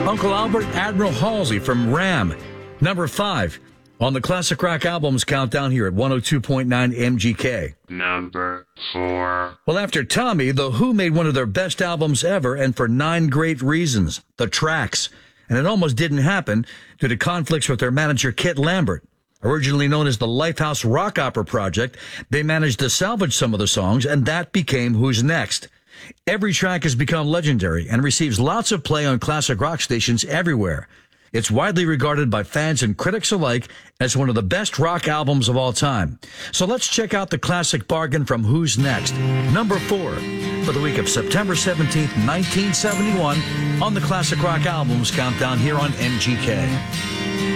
Uncle Albert Admiral Halsey from Ram. Number 5 on the Classic Rock Albums Countdown here at 102.9 MGK. Number 4. Well, after Tommy, The Who made one of their best albums ever, and for 9 great reasons. The Tracks. And it almost didn't happen due to conflicts with their manager, Kit Lambert. Originally known as the Lifehouse Rock Opera Project, they managed to salvage some of the songs, and that became Who's Next. Every track has become legendary and receives lots of play on classic rock stations everywhere. It's widely regarded by fans and critics alike as one of the best rock albums of all time. So let's check out the classic bargain from Who's Next, number 4, for the week of September 17th, 1971, on the Classic Rock Albums Countdown here on MGK.